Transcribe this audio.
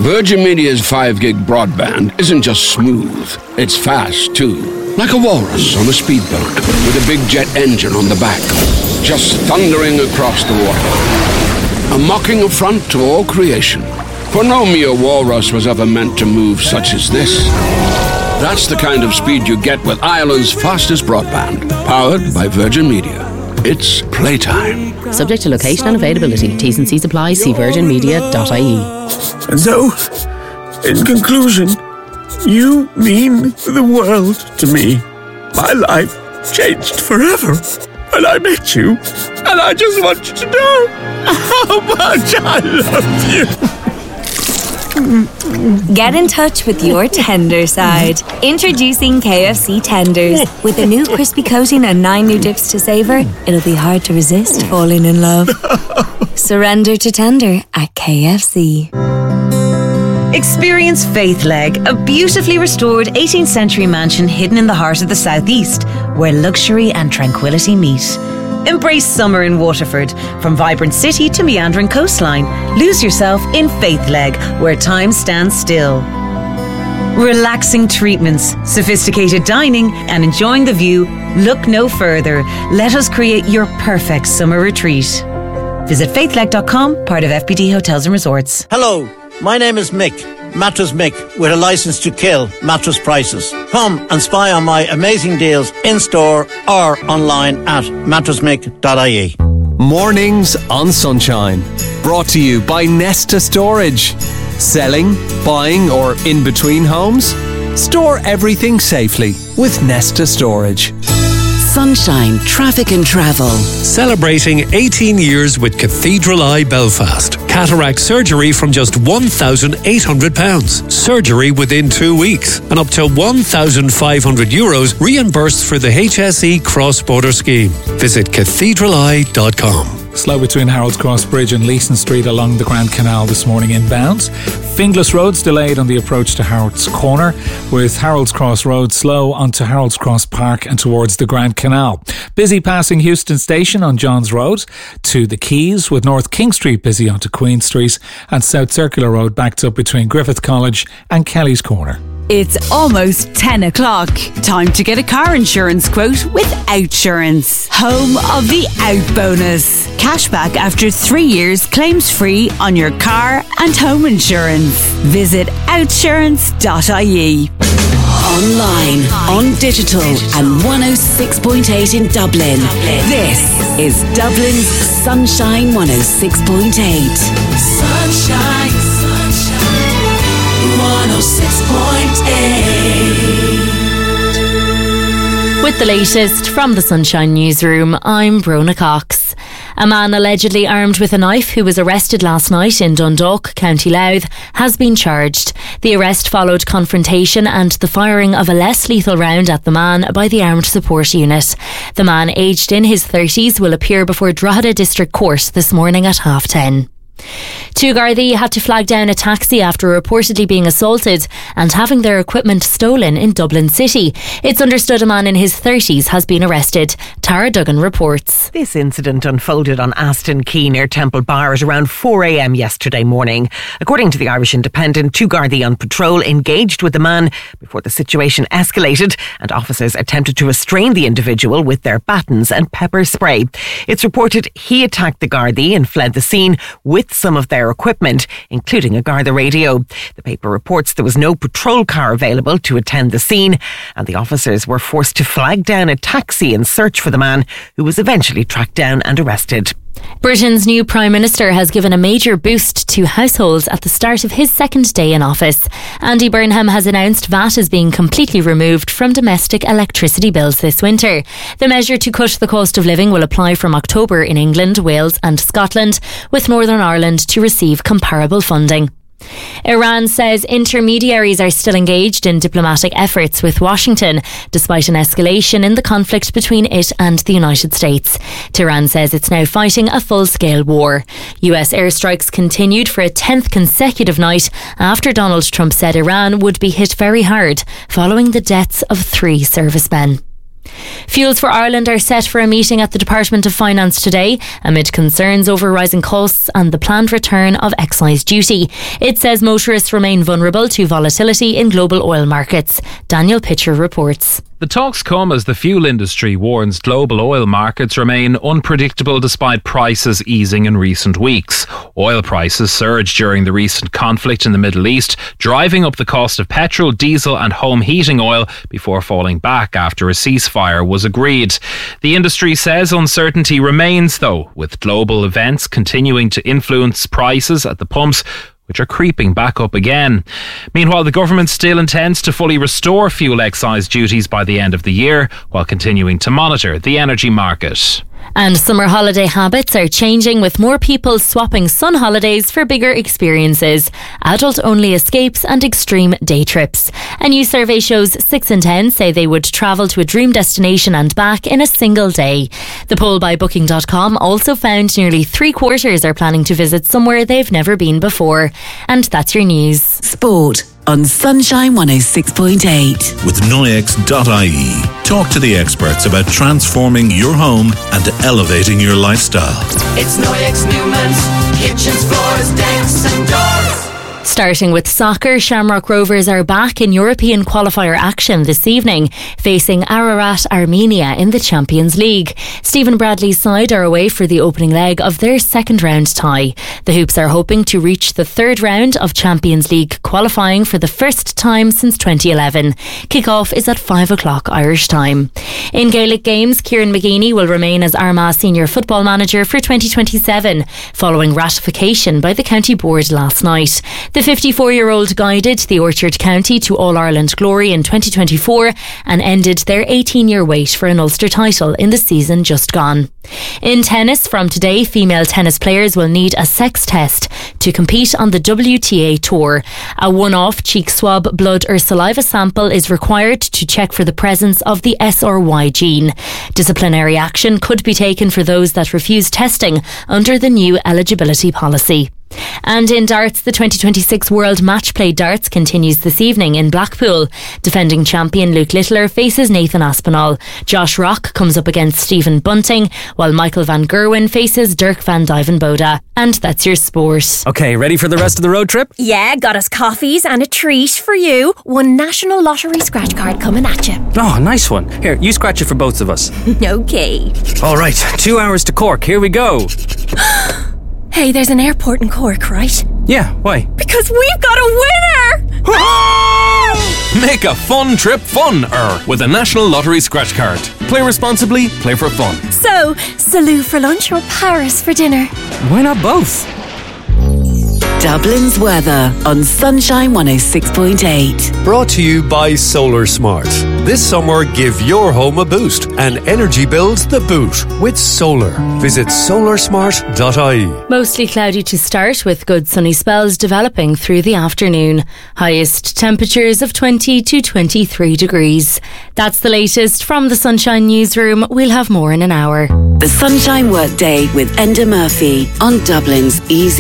Virgin Media's 5 gig broadband isn't just smooth, it's fast too. Like a walrus on a speedboat with a big jet engine on the back, just thundering across the water. A mocking affront to all creation. For no mere walrus was ever meant to move such as this. That's the kind of speed you get with Ireland's fastest broadband, powered by Virgin Media. It's playtime. Subject to location and availability. T's and C's apply. See virginmedia.ie. And so, in conclusion, you mean the world to me. My life changed forever when I met you, and I just want you to know how much I love you. Get in touch with your tender side. Introducing KFC Tenders. With a new crispy coating and 9 new dips to savour, it'll be hard to resist falling in love. Surrender to tender at KFC. Experience Faithleg, a beautifully restored 18th century mansion hidden in the heart of the southeast, where luxury and tranquility meet. Embrace summer in Waterford. From vibrant city to meandering coastline, lose yourself in Faithleg, where time stands still. Relaxing treatments, sophisticated dining, and enjoying the view. Look no further. Let us create your perfect summer retreat. Visit faithleg.com, part of FBD Hotels and Resorts. Hello, my name is Mick, Mattress Mick, with a license to kill mattress prices. Come and spy on my amazing deals in-store or online at mattressmick.ie. Mornings on Sunshine. Brought to you by Nesta Storage. Selling, buying or in between homes? Store everything safely with Nesta Storage. Sunshine, Traffic and Travel. Celebrating 18 years with Cathedral Eye Belfast. Cataract surgery from just £1,800. Surgery within 2 weeks. And up to €1,500 reimbursed for the HSE cross-border scheme. Visit cathedraleye.com. Slow between Harold's Cross Bridge and Leeson Street along the Grand Canal this morning inbound. Finglas Road's delayed on the approach to Harold's Corner, with Harold's Cross Road slow onto Harold's Cross Park and towards the Grand Canal. Busy passing Houston Station on Johns Road to the Quays, with North King Street busy onto Queen Street, and South Circular Road backed up between Griffith College and Kelly's Corner. It's almost 10 o'clock. Time to get a car insurance quote with Outsurance. Home of the Out Bonus. Cashback after 3 years, claims free on your car and home insurance. Visit outsurance.ie. Online, on digital and 106.8 in Dublin. This is Dublin's Sunshine 106.8. Sunshine, sunshine, 106.8. With the latest from the Sunshine Newsroom, I'm Brona Cox. A man allegedly armed with a knife who was arrested last night in Dundalk, County Louth, has been charged. The arrest followed confrontation and the firing of a less lethal round at the man by the Armed Support Unit. The man, aged in his 30s, will appear before Drogheda District Court this morning at 10:30. Two Gardaí had to flag down a taxi after reportedly being assaulted and having their equipment stolen in Dublin City. It's understood a man in his 30s has been arrested. Tara Duggan reports. This incident unfolded on Aston Quay near Temple Bar at around 4 a.m. yesterday morning. According to the Irish Independent, two Gardaí on patrol engaged with the man before the situation escalated and officers attempted to restrain the individual with their batons and pepper spray. It's reported he attacked the Gardaí and fled the scene with some of their equipment, including a Garda radio. The paper reports there was no patrol car available to attend the scene, and the officers were forced to flag down a taxi and search for the man, who was eventually tracked down and arrested. Britain's new Prime Minister has given a major boost to households at the start of his second day in office. Andy Burnham has announced VAT is being completely removed from domestic electricity bills this winter. The measure to cut the cost of living will apply from October in England, Wales and Scotland, with Northern Ireland to receive comparable funding. Iran says intermediaries are still engaged in diplomatic efforts with Washington, despite an escalation in the conflict between it and the United States. Tehran says it's now fighting a full-scale war. US airstrikes continued for a 10th consecutive night after Donald Trump said Iran would be hit very hard following the deaths of 3 servicemen. Fuels for Ireland are set for a meeting at the Department of Finance today amid concerns over rising costs and the planned return of excise duty. It says motorists remain vulnerable to volatility in global oil markets. Daniel Pitcher reports. The talks come as the fuel industry warns global oil markets remain unpredictable despite prices easing in recent weeks. Oil prices surged during the recent conflict in the Middle East, driving up the cost of petrol, diesel and home heating oil before falling back after a ceasefire was agreed. The industry says uncertainty remains though, with global events continuing to influence prices at the pumps, which are creeping back up again. Meanwhile, the government still intends to fully restore fuel excise duties by the end of the year, while continuing to monitor the energy market. And summer holiday habits are changing, with more people swapping sun holidays for bigger experiences, adult-only escapes and extreme day trips. A new survey shows 6 in 10 say they would travel to a dream destination and back in a single day. The poll by Booking.com also found nearly 3/4 are planning to visit somewhere they've never been before. And that's your news. Sport on Sunshine 106.8. With Noyex.ie. Talk to the experts about transforming your home and elevating your lifestyle. It's Noyex Newman's kitchens, floors, decks and doors. Starting with soccer, Shamrock Rovers are back in European qualifier action this evening, facing Ararat Armenia in the Champions League. Stephen Bradley's side are away for the opening leg of their second round tie. The Hoops are hoping to reach the third round of Champions League qualifying for the first time since 2011. Kick-off is at 5 o'clock Irish time. In Gaelic games, Kieran McGeaney will remain as Armagh senior football manager for 2027, following ratification by the county board last night. The 54-year-old guided the Orchard County to All-Ireland glory in 2024 and ended their 18-year wait for an Ulster title in the season just gone. In tennis, from today, female tennis players will need a sex test to compete on the WTA Tour. A one-off cheek swab, blood or saliva sample is required to check for the presence of the SRY gene. Disciplinary action could be taken for those that refuse testing under the new eligibility policy. And in darts, the 2026 World Match Play Darts continues this evening in Blackpool. Defending champion Luke Littler faces Nathan Aspinall. Josh Rock comes up against Stephen Bunting, while Michael Van Gerwen faces Dirk van Dijvenbode. And that's your sport. Okay, ready for the rest of the road trip? Yeah, got us coffees and a treat for you. One National Lottery scratch card coming at you. Oh, nice one. Here, you scratch it for both of us. Okay. All right, 2 hours to Cork. Here we go. Hey, there's an airport in Cork, right? Yeah, why? Because we've got a winner! Make a fun trip fun-er with a National Lottery scratch card. Play responsibly, play for fun. So, Salou for lunch or Paris for dinner? Why not both? Dublin's weather on Sunshine 106.8. Brought to you by Solar Smart. This summer, give your home a boost and energy bills the boot with solar. Visit solarsmart.ie. Mostly cloudy to start, with good sunny spells developing through the afternoon. Highest temperatures of 20 to 23 degrees. That's the latest from the Sunshine Newsroom. We'll have more in an hour. The Sunshine Workday with Enda Murphy on Dublin's Easy